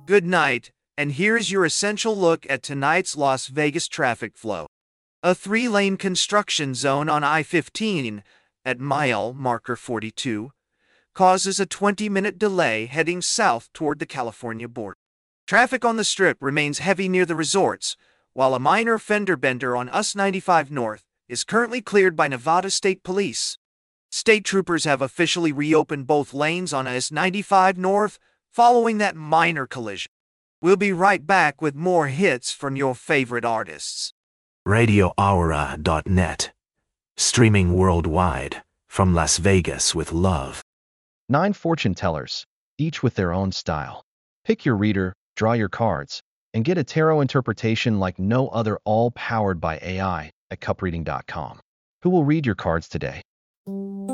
Good night, and here's your essential look at tonight's Las Vegas traffic flow. A 3-lane construction zone on I-15 at mile marker 42 causes a 20-minute delay heading south toward the California border. Traffic on the Strip remains heavy near the resorts, while a minor fender bender on US 95 North is currently cleared by Nevada State Police. State troopers have officially reopened both lanes on US 95 North following that minor collision. We'll be right back with more hits from your favorite artists. RadioAura.net. Streaming worldwide, from Las Vegas with love. 9 fortune tellers, each with their own style. Pick your reader, draw your cards, and get a tarot interpretation like no other, all powered by AI at cupreading.com. Who will read your cards today?